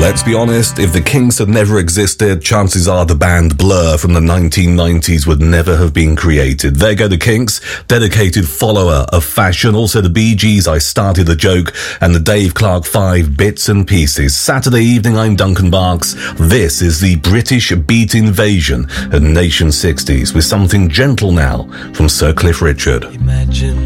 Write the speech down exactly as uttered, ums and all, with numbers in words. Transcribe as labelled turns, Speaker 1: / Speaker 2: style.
Speaker 1: Let's be honest, if the Kinks had never existed, chances are the band Blur from the nineteen nineties would never have been created. There go the Kinks, dedicated follower of fashion. Also the Bee Gees, I Started the Joke, and the Dave Clark Five, Bits and Pieces. Saturday evening, I'm Duncan Barks. This is the British Beat Invasion at Nation sixties with something gentle now from Sir Cliff Richard.
Speaker 2: Imagine